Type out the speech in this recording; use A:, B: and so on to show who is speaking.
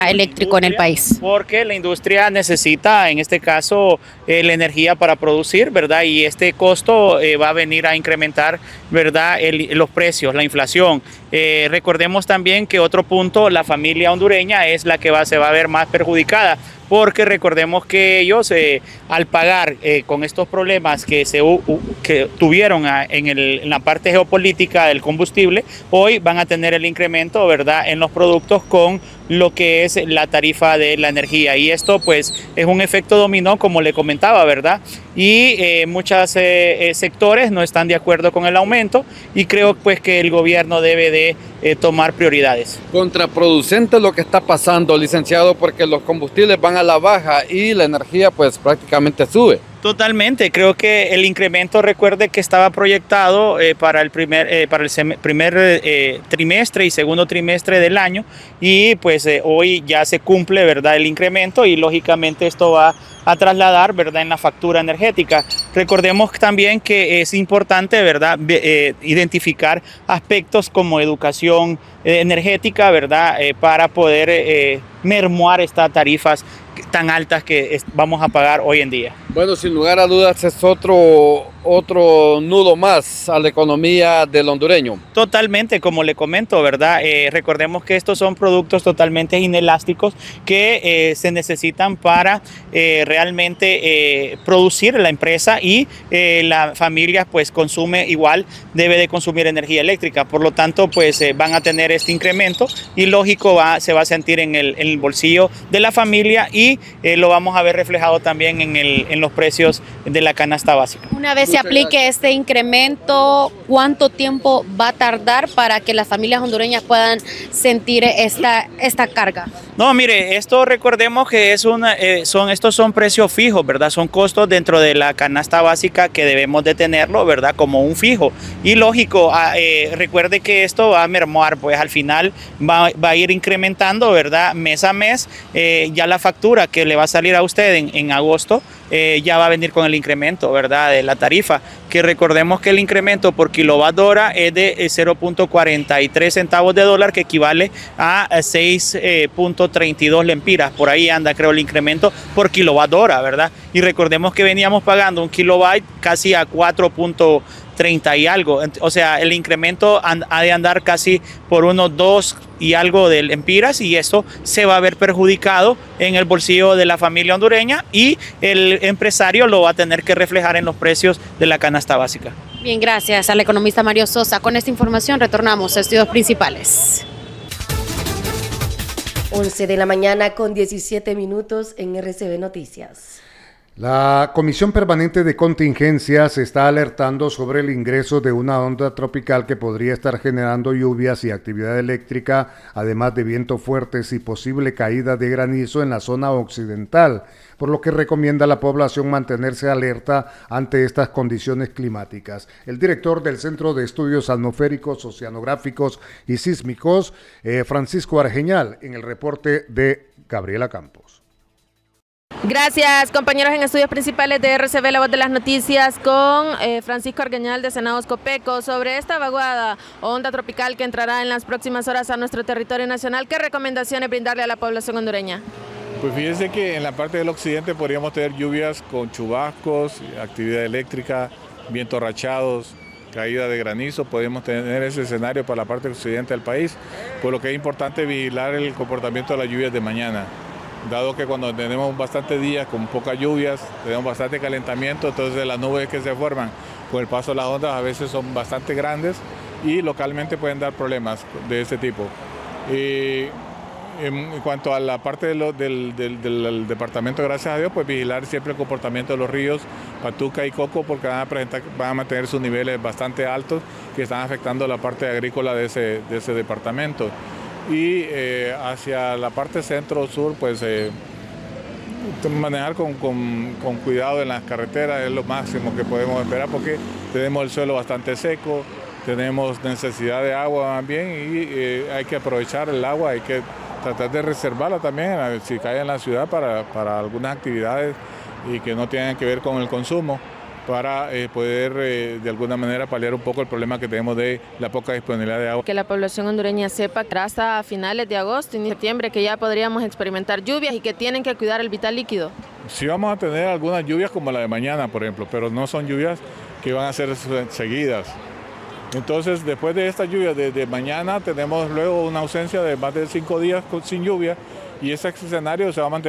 A: eléctrico en el país.
B: Porque la industria necesita, en este caso, la energía para producir, ¿verdad? Y este costo va a venir a incrementar, ¿verdad? Los precios, la inflación. Recordemos también que otro punto, la familia hondureña es la que se va a ver más perjudicada, porque recordemos que ellos al pagar con estos problemas que tuvieron en la parte geopolítica del combustible, hoy van a tener el incremento, ¿verdad?, en los productos con lo que es la tarifa de la energía, y esto pues es un efecto dominó, como le comentaba, ¿verdad? Y muchos sectores no están de acuerdo con el aumento, y creo pues que el gobierno debe de tomar prioridades.
C: Contraproducente lo que está pasando, licenciado, porque los combustibles van a la baja y la energía pues prácticamente sube.
B: Totalmente, creo que el incremento, recuerde que estaba proyectado para el primer trimestre y segundo trimestre del año, y pues hoy ya se cumple, ¿verdad?, el incremento, y lógicamente esto va a trasladar, ¿verdad?, en la factura energética. Recordemos también que es importante, ¿verdad?, identificar aspectos como educación energética, ¿verdad?, para poder mermuar estas tarifas tan altas que vamos a pagar hoy en día.
C: Bueno, sin lugar a dudas es otro nudo más a la economía del hondureño.
B: Totalmente, como le comento, ¿verdad? Recordemos que estos son productos totalmente inelásticos que se necesitan para realmente producir la empresa, y la familia pues consume igual, debe de consumir energía eléctrica. Por lo tanto, pues van a tener este incremento, y lógico se va a sentir en el bolsillo de la familia, y lo vamos a ver reflejado también en los precios de la canasta básica.
A: Una vez se aplique este incremento, ¿cuánto tiempo va a tardar para que las familias hondureñas puedan sentir esta carga?
B: No, mire, esto recordemos que estos son precios fijos, ¿verdad? Son costos dentro de la canasta básica que debemos de tenerlo, ¿verdad?, como un fijo. Y lógico, recuerde que esto va a mermuar, pues al final va a ir incrementando, ¿verdad?, mes a mes. Ya la factura que le va a salir a usted en agosto ya va a venir con el incremento, ¿verdad?, de la tarifa, que recordemos que el incremento por kilowatt hora es de 0.43 centavos de dólar, que equivale a 6.32 lempiras, por ahí anda creo el incremento por kilowatt hora, ¿verdad? Y recordemos que veníamos pagando un kilobyte casi a 4.30 y algo, o sea, el incremento ha de andar casi por unos 2 y algo de lempiras, y eso se va a ver perjudicado en el bolsillo de la familia hondureña, y el empresario lo va a tener que reflejar en los precios de la canasta básica.
A: Bien, gracias al economista Mario Sosa. Con esta información retornamos a estudios principales.
D: 11 de la mañana con 17 minutos en RCB Noticias.
E: La Comisión Permanente de Contingencias está alertando sobre el ingreso de una onda tropical que podría estar generando lluvias y actividad eléctrica, además de vientos fuertes y posible caída de granizo en la zona occidental, por lo que recomienda a la población mantenerse alerta ante estas condiciones climáticas. El director del Centro de Estudios Atmosféricos, Oceanográficos y Sísmicos, Francisco Argeñal, en el reporte de Gabriela Campos.
F: Gracias, compañeros en estudios principales de RCB, la voz de las noticias, con Francisco Argeñal de Senados Copeco, sobre esta vaguada onda tropical que entrará en las próximas horas a nuestro territorio nacional. ¿Qué recomendaciones brindarle a la población hondureña?
G: Pues fíjense que en la parte del occidente podríamos tener lluvias con chubascos, actividad eléctrica, vientos rachados, caída de granizo. Podemos tener ese escenario para la parte occidente del país, por lo que es importante vigilar el comportamiento de las lluvias de mañana, dado que cuando tenemos bastantes días con pocas lluvias, tenemos bastante calentamiento, entonces las nubes que se forman con el paso de las ondas a veces son bastante grandes y localmente pueden dar problemas de ese tipo. En cuanto a la parte del departamento, gracias a Dios, pues vigilar siempre el comportamiento de los ríos Patuca y Coco, porque van a mantener sus niveles bastante altos que están afectando la parte agrícola de ese departamento. Y hacia la parte centro-sur, pues manejar con cuidado en las carreteras es lo máximo que podemos esperar, porque tenemos el suelo bastante seco, tenemos necesidad de agua también, y hay que aprovechar el agua, hay que tratar de reservarla también si cae en la ciudad para algunas actividades y que no tengan que ver con el consumo. para poder de alguna manera paliar un poco el problema que tenemos de la poca disponibilidad de agua.
F: Que la población hondureña sepa que hasta finales de agosto y septiembre que ya podríamos experimentar lluvias y que tienen que cuidar el vital líquido.
G: Sí vamos a tener algunas lluvias como la de mañana, por ejemplo, pero no son lluvias que van a ser seguidas. Entonces, después de esta lluvia de mañana, tenemos luego una ausencia de más de 5 días sin lluvia y ese escenario se va a mantener.